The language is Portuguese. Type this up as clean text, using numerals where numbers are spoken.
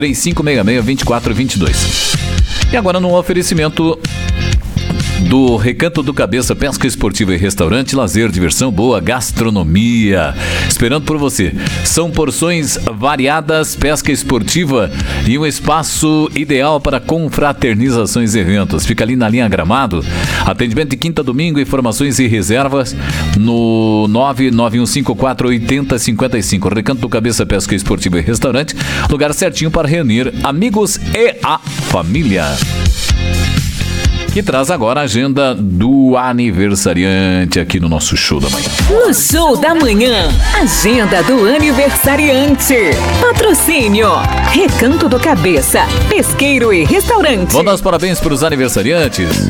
3566-2422. E agora no oferecimento do Recanto do Cabeça, pesca esportiva e restaurante, lazer, diversão, boa gastronomia, esperando por você. São porções variadas, pesca esportiva e um espaço ideal para confraternizações e eventos. Fica ali na linha Gramado, atendimento de quinta a domingo, informações e reservas no 991548055. Recanto do Cabeça, pesca esportiva e restaurante, lugar certinho para reunir amigos e a família. Que traz agora a agenda do aniversariante aqui no nosso Show da Manhã. No Show da Manhã, agenda do aniversariante. Patrocínio Recanto do Cabeça, pesqueiro e restaurante. Vamos dar os parabéns para os aniversariantes.